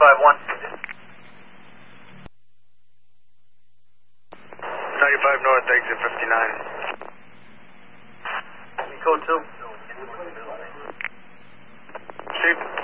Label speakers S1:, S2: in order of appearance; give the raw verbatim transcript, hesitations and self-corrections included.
S1: ninety-five one.
S2: ninety-five north, exit fifty-nine.
S1: Code two.
S2: Chief.